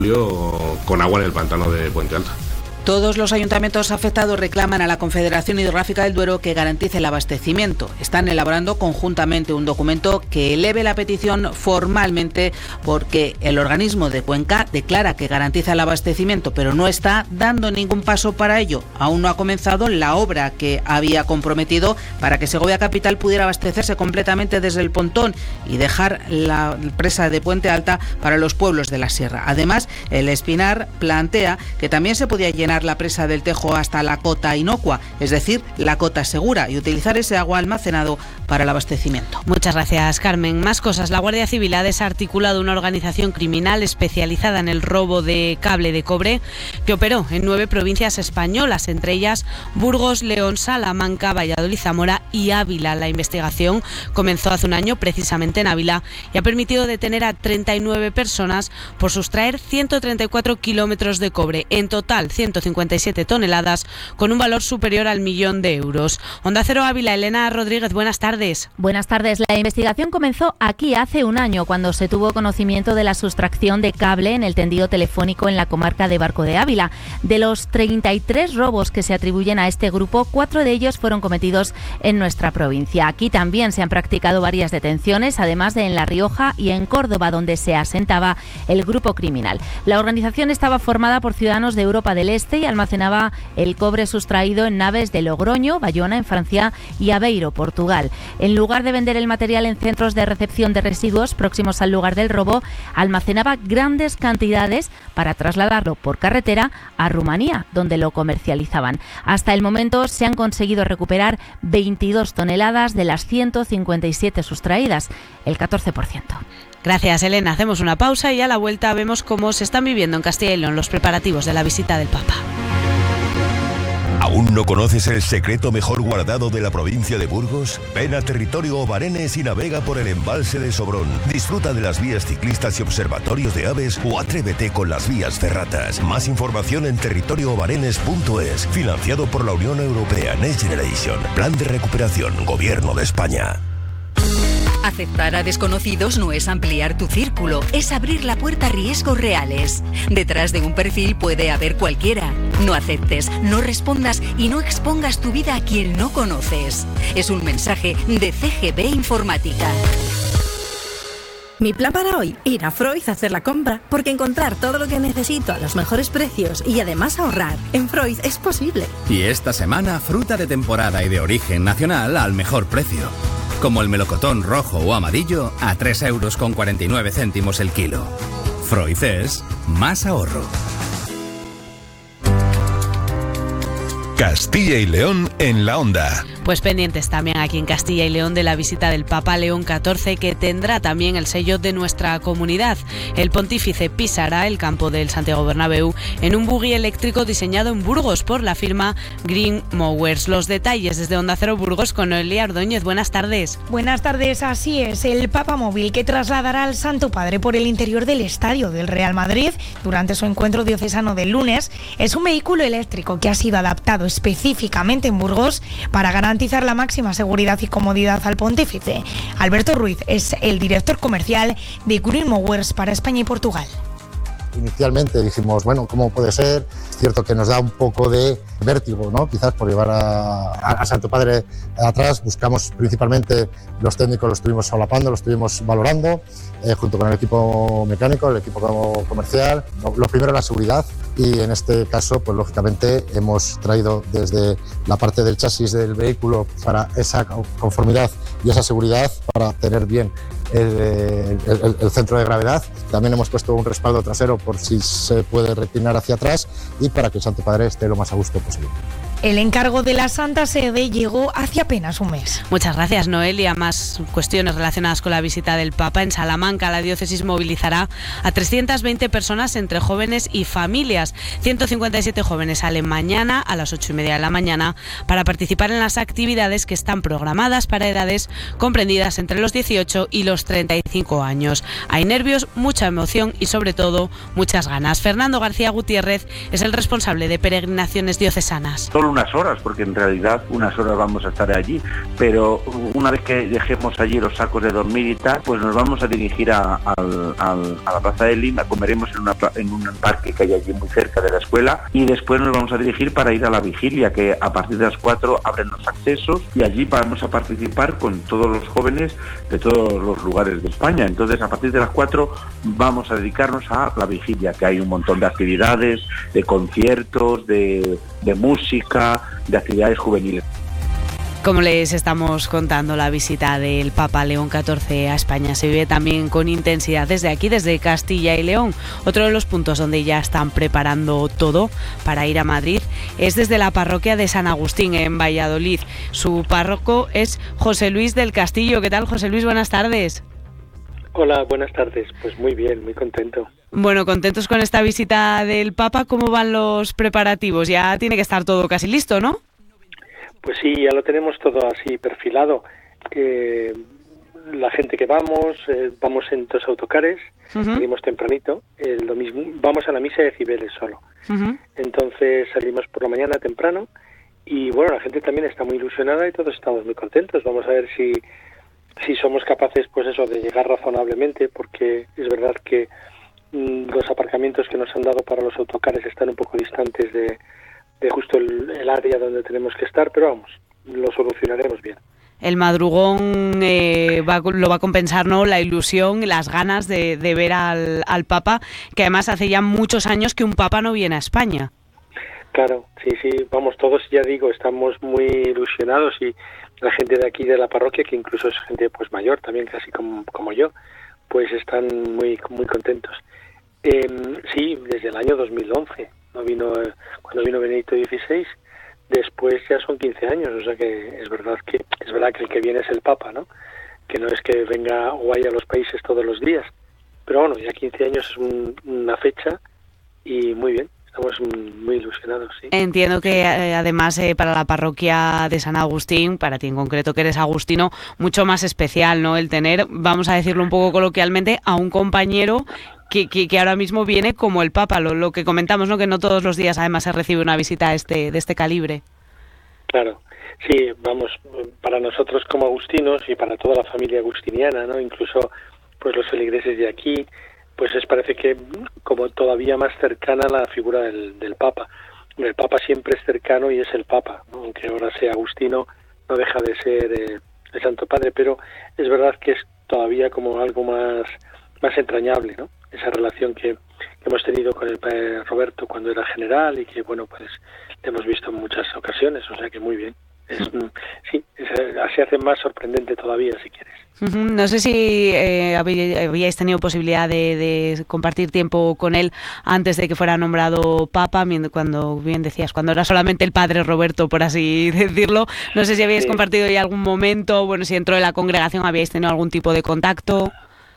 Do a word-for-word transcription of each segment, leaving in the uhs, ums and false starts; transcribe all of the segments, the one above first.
con agua en el pantano de Puente Alta. Todos los ayuntamientos afectados reclaman a la Confederación Hidrográfica del Duero que garantice el abastecimiento. Están elaborando conjuntamente un documento que eleve la petición formalmente porque el organismo de Cuenca declara que garantiza el abastecimiento, pero no está dando ningún paso para ello. Aún no ha comenzado la obra que había comprometido para que Segovia Capital pudiera abastecerse completamente desde el Pontón y dejar la presa de Puente Alta para los pueblos de la sierra. Además, el Espinar plantea que también se podía llenar la presa del Tejo hasta la cota inocua, es decir, la cota segura, y utilizar ese agua almacenado para el abastecimiento. Muchas gracias, Carmen. Más cosas. La Guardia Civil ha desarticulado una organización criminal especializada en el robo de cable de cobre que operó en nueve provincias españolas, entre ellas Burgos, León, Salamanca, Valladolid, Zamora y Ávila. La investigación comenzó hace un año precisamente en Ávila y ha permitido detener a treinta y nueve personas por sustraer ciento treinta y cuatro kilómetros de cobre. En total, ciento cincuenta y siete toneladas con un valor superior al millón de euros. Onda Cero Ávila, Elena Rodríguez, buenas tardes. Buenas tardes. La investigación comenzó aquí hace un año cuando se tuvo conocimiento de la sustracción de cable en el tendido telefónico en la comarca de Barco de Ávila. De los treinta y tres robos que se atribuyen a este grupo, cuatro de ellos fueron cometidos en nuestra provincia. Aquí también se han practicado varias detenciones, además de en La Rioja y en Córdoba, donde se asentaba el grupo criminal. La organización estaba formada por ciudadanos de Europa del Este y almacenaba el cobre sustraído en naves de Logroño, Bayona en Francia y Aveiro, Portugal. En lugar de vender el material en centros de recepción de residuos próximos al lugar del robo, almacenaba grandes cantidades para trasladarlo por carretera a Rumanía, donde lo comercializaban. Hasta el momento se han conseguido recuperar veintidós toneladas de las ciento cincuenta y siete sustraídas, el catorce por ciento. Gracias, Elena. Hacemos una pausa y a la vuelta vemos cómo se están viviendo en Castilla y León los preparativos de la visita del Papa. ¿Aún no conoces el secreto mejor guardado de la provincia de Burgos? Ven a Territorio Obarenes y navega por el embalse de Sobrón. Disfruta de las vías ciclistas y observatorios de aves o atrévete con las vías ferratas. Más información en territorio obarenes punto es. Financiado por la Unión Europea Next Generation. Plan de recuperación. Gobierno de España. Aceptar a desconocidos no es ampliar tu círculo, es abrir la puerta a riesgos reales. Detrás de un perfil puede haber cualquiera. No aceptes, no respondas y no expongas tu vida a quien no conoces. Es un mensaje de C G B Informática. Mi plan para hoy, ir a Freud a hacer la compra, porque encontrar todo lo que necesito a los mejores precios y además ahorrar en Freud es posible. Y esta semana, fruta de temporada y de origen nacional al mejor precio. Como el melocotón rojo o amarillo a tres euros con cuarenta y nueve céntimos el kilo. Freud es más ahorro. Castilla y León en la onda. Pues pendientes también aquí en Castilla y León de la visita del Papa León catorce, que tendrá también el sello de nuestra comunidad. El pontífice pisará el campo del Santiago Bernabéu en un buggy eléctrico diseñado en Burgos por la firma Green Mowers. Los detalles desde Onda Cero Burgos con Noelia Ordóñez. Buenas tardes. Buenas tardes, así es. El Papa Móvil, que trasladará al Santo Padre por el interior del estadio del Real Madrid durante su encuentro diocesano del lunes, es un vehículo eléctrico que ha sido adaptado específicamente en Burgos para garantizar la máxima seguridad y comodidad al pontífice. Alberto Ruiz es el director comercial de Green Mowers para España y Portugal. Inicialmente dijimos, bueno, ¿cómo puede ser? Es cierto que nos da un poco de vértigo, ¿no? Quizás por llevar a, a, a Santo Padre atrás. Buscamos principalmente, los técnicos los estuvimos solapando, los estuvimos valorando, eh, junto con el equipo mecánico, el equipo comercial. Lo primero, la seguridad, y en este caso, pues lógicamente hemos traído desde la parte del chasis del vehículo para esa conformidad y esa seguridad, para tener bien El, el, el centro de gravedad. También hemos puesto un respaldo trasero por si se puede reclinar hacia atrás y para que el Santo Padre esté lo más a gusto posible. El encargo de la Santa Sede llegó hace apenas un mes. Muchas gracias, Noelia. Más cuestiones relacionadas con la visita del Papa. En Salamanca, la diócesis movilizará a trescientas veinte personas entre jóvenes y familias. ciento cincuenta y siete jóvenes salen mañana a las ocho y media de la mañana para participar en las actividades que están programadas para edades comprendidas entre los dieciocho y los treinta y cinco años. Hay nervios, mucha emoción y sobre todo muchas ganas. Fernando García Gutiérrez es el responsable de peregrinaciones diocesanas. Son unas horas, porque en realidad unas horas vamos a estar allí, pero una vez que dejemos allí los sacos de dormir y tal, pues nos vamos a dirigir a, a, a, a la Plaza de Lima, comeremos en, una, en un parque que hay allí muy cerca de la escuela, y después nos vamos a dirigir para ir a la vigilia, que a partir de las cuatro abren los accesos, y allí vamos a participar con todos los jóvenes de todos los lugares de España. Entonces, a partir de las cuatro vamos a dedicarnos a la vigilia, que hay un montón de actividades, de conciertos, de, de música, de actividades juveniles. Como les estamos contando, la visita del Papa León catorce a España se vive también con intensidad desde aquí, desde Castilla y León. Otro de los puntos donde ya están preparando todo para ir a Madrid es desde la parroquia de San Agustín, en Valladolid. Su párroco es José Luis del Castillo. ¿Qué tal, José Luis? Buenas tardes. Hola, buenas tardes. Pues muy bien, muy contento. Bueno, contentos con esta visita del Papa. ¿Cómo van los preparativos? Ya tiene que estar todo casi listo, ¿no? Pues sí, ya lo tenemos todo así perfilado. Eh, la gente que vamos, eh, vamos en dos autocares, uh-huh. salimos tempranito, eh, lo mismo, vamos a la misa de Cibeles solo. Uh-huh. Entonces salimos por la mañana temprano y bueno, la gente también está muy ilusionada y todos estamos muy contentos. Vamos a ver si, si somos capaces, pues eso, de llegar razonablemente, porque es verdad que mmm, los aparcamientos que nos han dado para los autocares están un poco distantes de de justo el, el área donde tenemos que estar, pero vamos, lo solucionaremos bien. El madrugón eh, va, lo va a compensar, ¿no?, la ilusión, las ganas de, de ver al, al Papa, que además hace ya muchos años que un Papa no viene a España. Claro, sí, sí, vamos, todos, ya digo, estamos muy ilusionados, y la gente de aquí de la parroquia, que incluso es gente pues mayor también, casi como, como yo, pues están muy, muy contentos. Eh, sí, desde el año dos mil once. No vino cuando vino Benedicto dieciséis, después ya son quince años, o sea que es verdad que es verdad que el que viene es el Papa, ¿no? Que no es que venga o vaya a los países todos los días, pero bueno, ya quince años es un, una fecha y muy bien, estamos muy ilusionados, sí. Entiendo que eh, además eh, para la parroquia de San Agustín, para ti en concreto que eres agustino, mucho más especial, ¿no?, el tener, vamos a decirlo un poco coloquialmente, a un compañero Que, que, que ahora mismo viene como el Papa, lo, lo que comentamos, ¿no?, que no todos los días además se recibe una visita este, de este calibre. Claro, sí, vamos, para nosotros como agustinos y para toda la familia agustiniana, ¿no?, incluso pues los feligreses de aquí, pues les parece que como todavía más cercana la figura del, del Papa. El Papa siempre es cercano y es el Papa, ¿no?, aunque ahora sea agustino, no deja de ser eh, el Santo Padre, pero es verdad que es todavía como algo más, más entrañable, ¿no?, esa relación que, que hemos tenido con el padre Roberto cuando era general y que, bueno, pues le hemos visto en muchas ocasiones, o sea que muy bien. Es, sí, es, se hace más sorprendente todavía, si quieres. Uh-huh. No sé si eh, habíais tenido posibilidad de, de compartir tiempo con él antes de que fuera nombrado Papa, cuando bien decías, cuando era solamente el padre Roberto, por así decirlo. No sé si habíais sí. compartido ya algún momento, bueno, si dentro de la congregación habíais tenido algún tipo de contacto.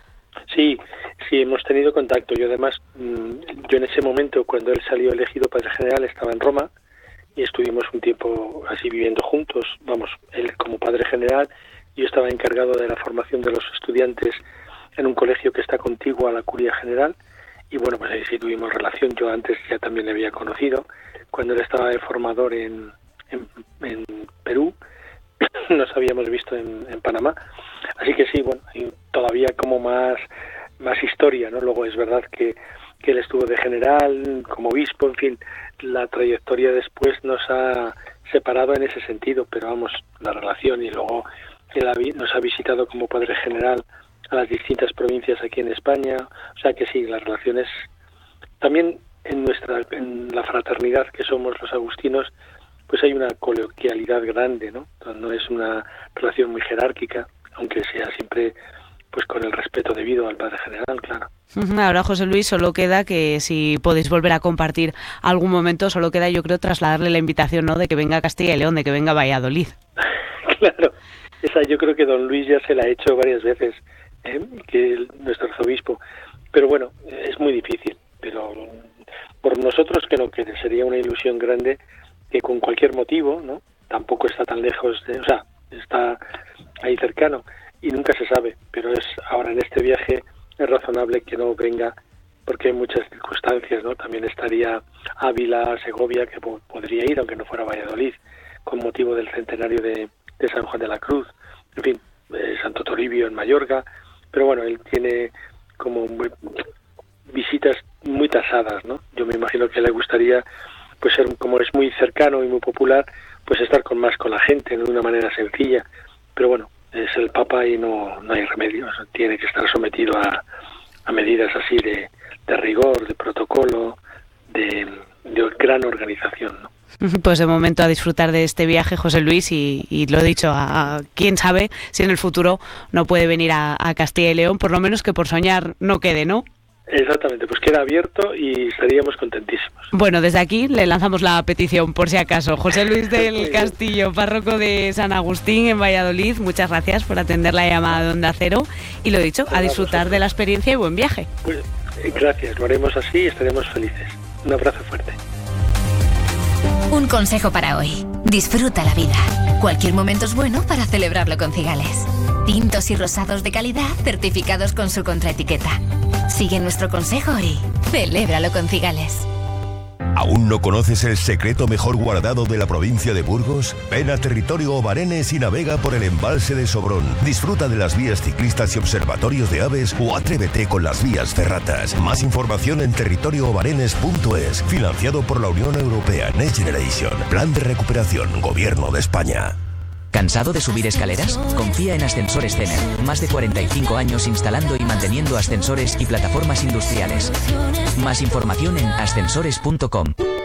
Sí, sí, hemos tenido contacto. Yo además, yo en ese momento, cuando él salió elegido padre general, estaba en Roma y estuvimos un tiempo así viviendo juntos. Vamos, él como padre general, yo estaba encargado de la formación de los estudiantes en un colegio que está contiguo a la curia general y bueno, pues ahí sí tuvimos relación. Yo antes ya también le había conocido cuando él estaba de formador en, en, en Perú. Nos habíamos visto en, en Panamá, así que sí, bueno, y todavía como más más historia, ¿no? Luego es verdad que, que él estuvo de general, como obispo, en fin, la trayectoria después nos ha separado en ese sentido, pero vamos, la relación, y luego él nos ha visitado como padre general a las distintas provincias aquí en España, o sea que sí, las relaciones también en nuestra en la fraternidad que somos los agustinos, pues hay una coloquialidad grande, ¿no? No es una relación muy jerárquica, aunque sea siempre pues con el respeto debido al padre general, claro. Ahora, José Luis, solo queda que si podéis volver a compartir algún momento, solo queda, yo creo, trasladarle la invitación, ¿no?, de que venga a Castilla y León, de que venga a Valladolid. Claro, esa yo creo que don Luis ya se la ha hecho varias veces, ¿eh? que el, nuestro arzobispo, pero bueno, es muy difícil, pero por nosotros creo que sería una ilusión grande que con cualquier motivo, ¿no?, tampoco está tan lejos, de, o sea, está ahí cercano, y nunca se sabe, pero es ahora en este viaje es razonable que no venga porque hay muchas circunstancias, ¿no? También estaría Ávila, Segovia, que po- podría ir, aunque no fuera Valladolid, con motivo del centenario de, de San Juan de la Cruz, en fin, eh, Santo Toribio en Mallorca, pero bueno, él tiene como muy, visitas muy tasadas, ¿no? Yo me imagino que le gustaría, pues ser, como es muy cercano y muy popular, pues estar con más con la gente, de una manera sencilla, pero bueno, es el Papa y no, no hay remedio, o sea, tiene que estar sometido a, a medidas así de, de rigor, de protocolo, de, de gran organización, ¿no? Pues de momento a disfrutar de este viaje, José Luis, y, y lo dicho, a, a quién sabe si en el futuro no puede venir a, a Castilla y León, por lo menos que por soñar no quede, ¿no? Exactamente, pues queda abierto y estaríamos contentísimos. Bueno, desde aquí le lanzamos la petición, por si acaso. José Luis del Castillo, párroco de San Agustín en Valladolid, muchas gracias por atender la llamada de Onda Cero y lo dicho, a disfrutar de la experiencia y buen viaje. Pues, eh, gracias, lo haremos así y estaremos felices. Un abrazo fuerte. Un consejo para hoy. Disfruta la vida. Cualquier momento es bueno para celebrarlo con Cigales. Tintos y rosados de calidad certificados con su contraetiqueta. Sigue nuestro consejo y celébralo con Cigales. ¿Aún no conoces el secreto mejor guardado de la provincia de Burgos? Ven a Territorio Obarenes y navega por el embalse de Sobrón. Disfruta de las vías ciclistas y observatorios de aves o atrévete con las vías ferratas. Más información en territorio obarenes punto es. Financiado por la Unión Europea Next Generation. Plan de recuperación. Gobierno de España. ¿Cansado de subir escaleras? Confía en Ascensores Cener. Más de cuarenta y cinco años instalando y manteniendo ascensores y plataformas industriales. Más información en ascensores punto com.